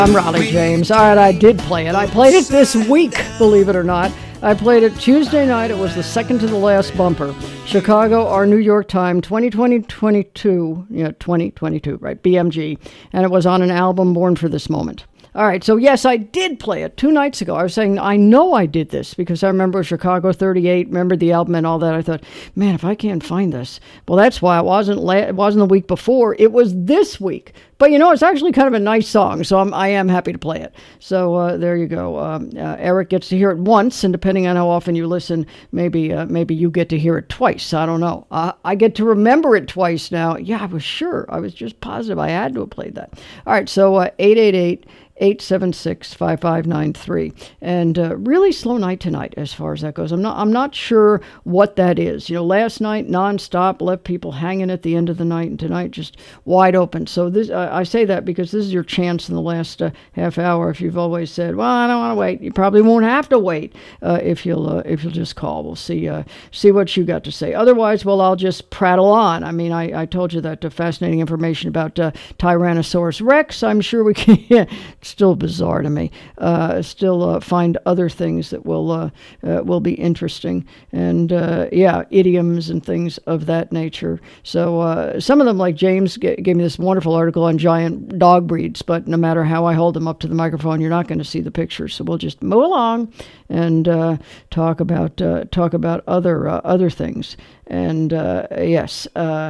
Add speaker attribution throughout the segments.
Speaker 1: I'm Raleigh James. All right, I did play it. I played it this week, believe it or not. I played it Tuesday night. It was the second to the last bumper. Chicago, our New York time, 2022. Yeah, 2022, right, BMG. And it was on an album, Born for This Moment. All right, so yes, I did play it 2 nights ago. I was saying, I know I did this because I remember Chicago 38, remember the album and all that. I thought, man, if I can't find this. Well, that's why it wasn't the week before. It was this week. But, it's actually kind of a nice song, so I am happy to play it. So there you go. Eric gets to hear it once, and depending on how often you listen, maybe you get to hear it twice. I don't know. I get to remember it twice now. Yeah, I was sure. I was just positive I had to have played that. All right, so 888-876-5593. And really slow night tonight as far as that goes. I'm not sure what that is. Last night, nonstop, left people hanging at the end of the night, and tonight just wide open. So this I say that because this is your chance in the last half hour. If you've always said, well, I don't want to wait, you probably won't have to wait if you'll just call. We'll see what you got to say. Otherwise, well, I'll just prattle on. I mean, I told you that fascinating information about Tyrannosaurus Rex. I'm sure we can... Still bizarre to me. Still find other things that will be interesting, and idioms and things of that nature. So some of them, like James, gave me this wonderful article on giant dog breeds. But no matter how I hold them up to the microphone, you're not going to see the pictures. So we'll just move along and talk about other things. And yes,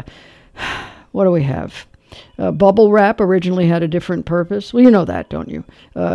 Speaker 1: what do we have? Bubble wrap originally had a different purpose. Well, you know that, don't you?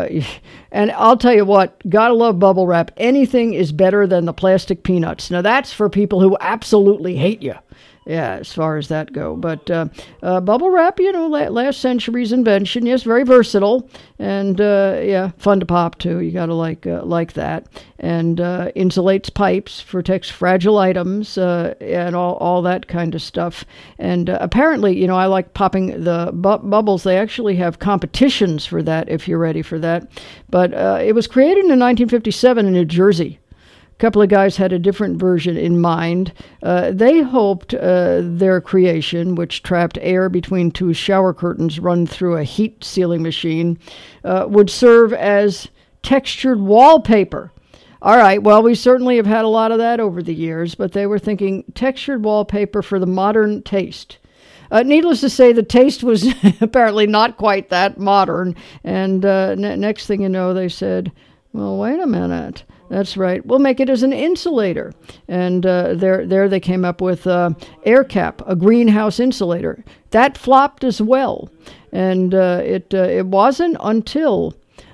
Speaker 1: And I'll tell you what, gotta love bubble wrap. Anything is better than the plastic peanuts. Now, that's for people who absolutely hate you. Yeah, as far as that go. But bubble wrap, last century's invention. Yes, very versatile. And, fun to pop, too. You got to like that. And insulates pipes, protects fragile items, and all that kind of stuff. And apparently, I like popping the bubbles. They actually have competitions for that, if you're ready for that. But it was created in 1957 in New Jersey. A couple of guys had a different version in mind. They hoped their creation, which trapped air between 2 shower curtains run through a heat sealing machine, would serve as textured wallpaper. All right, well, we certainly have had a lot of that over the years, but they were thinking textured wallpaper for the modern taste. Needless to say, the taste was apparently not quite that modern. And next thing you know, they said, well, wait a minute. That's right. We'll make it as an insulator. And there they came up with air cap, a greenhouse insulator. That flopped as well. And it wasn't until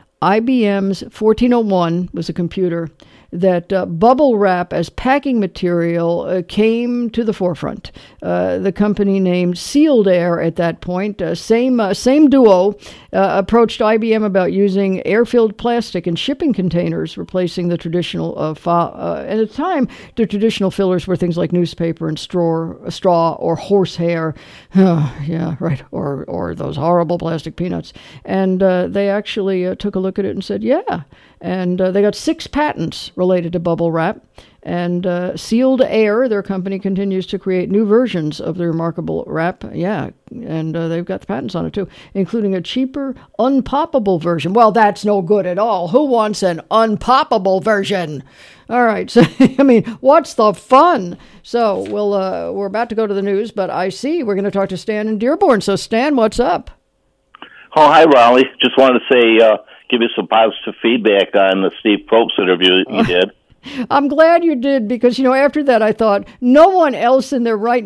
Speaker 1: IBM's 1401 was a computer that bubble wrap as packing material came to the forefront. The company named Sealed Air at that point, same duo, approached IBM about using air-filled plastic in shipping containers, replacing the traditional at the time, the traditional fillers were things like newspaper and straw or horsehair, yeah, right, or those horrible plastic peanuts. And they actually took a look at it and said, yeah. And they got 6 patents related to bubble wrap. And Sealed Air, their company, continues to create new versions of the remarkable wrap. Yeah, and they've got the patents on it, too, including a cheaper, unpoppable version. Well, that's no good at all. Who wants an unpoppable version? All right, so, I mean, what's the fun? So, we're about to go to the news, but I see we're going to talk to Stan in Dearborn. So, Stan, what's up?
Speaker 2: Oh, hi, Raleigh. Just wanted to say, give you some positive feedback on the Steve Probst interview that you did.
Speaker 1: I'm glad you did, because, after that I thought no one else in their right